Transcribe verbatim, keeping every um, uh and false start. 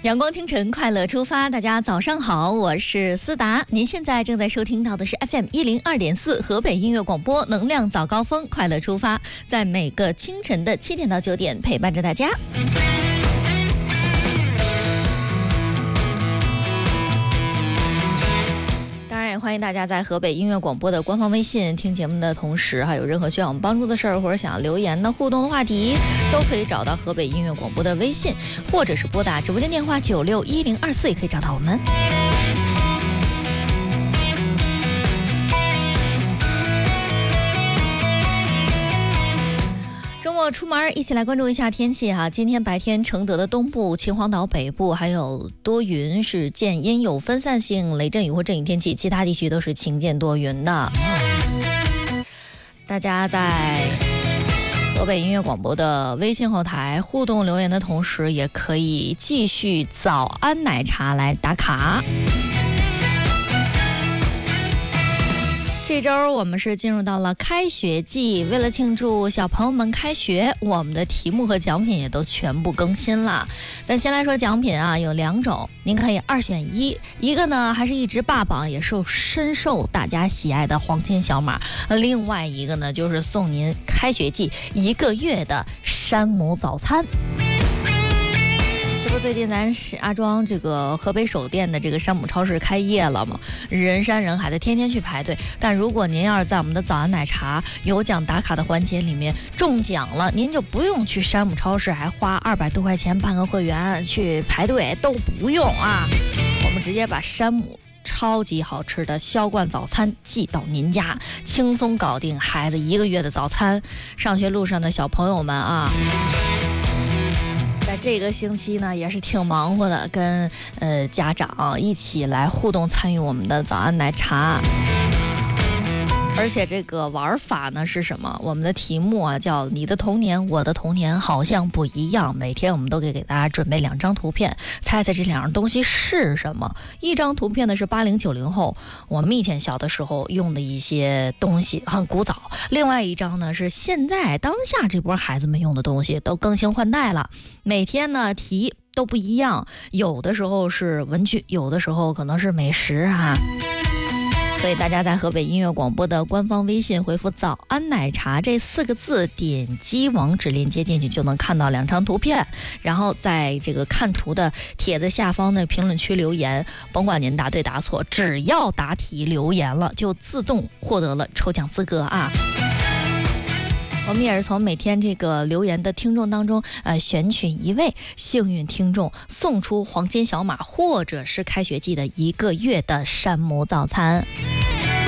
阳光清晨，快乐出发。大家早上好，我是思达。您现在正在收听到的是 F M 一零二点四河北音乐广播，能量早高峰，快乐出发，在每个清晨的七点到九点陪伴着大家。欢迎大家在河北音乐广播的官方微信听节目的同时，还有任何需要我们帮助的事儿，或者想要留言的互动的话题，都可以找到河北音乐广播的微信，或者是拨打直播间电话九六一零二四，也可以找到我们。周末出门一起来关注一下天气哈。今天白天承德的东部、秦皇岛北部还有多云，是见阴有分散性雷阵雨或阵雨天气，其他地区都是晴间多云的。大家在河北音乐广播的微信后台互动留言的同时，也可以继续早安奶茶来打卡。这周我们是进入到了开学季，为了庆祝小朋友们开学，我们的题目和奖品也都全部更新了。咱先来说奖品啊，有两种，您可以二选一，一个呢还是一直霸榜也受深受大家喜爱的黄金小马，另外一个呢就是送您开学季一个月的山姆早餐。这不最近咱石家庄这个河北首店的这个山姆超市开业了吗？人山人海的，天天去排队。但如果您要是在我们的早安奶茶有奖打卡的环节里面中奖了，您就不用去山姆超市还花二百多块钱办个会员去排队，都不用啊！我们直接把山姆超级好吃的销冠早餐寄到您家，轻松搞定孩子一个月的早餐。上学路上的小朋友们啊，在这个星期呢也是挺忙活的，跟呃家长一起来互动参与我们的早安奶茶。而且这个玩法呢是什么？我们的题目啊叫你的童年我的童年好像不一样，每天我们都给给大家准备两张图片，猜猜这两样东西是什么。一张图片呢是八零九零后我们以前小的时候用的一些东西，很古早，另外一张呢是现在当下这波孩子们用的东西，都更新换代了。每天呢题都不一样，有的时候是文具，有的时候可能是美食啊。所以大家在河北音乐广播的官方微信回复早安奶茶这四个字，点击网址链接进去就能看到两张图片，然后在这个看图的帖子下方的评论区留言，甭管您答对答错，只要答题留言了就自动获得了抽奖资格啊。我们也是从每天这个留言的听众当中呃，选取一位幸运听众，送出黄金小马或者是开学季的一个月的山姆早餐。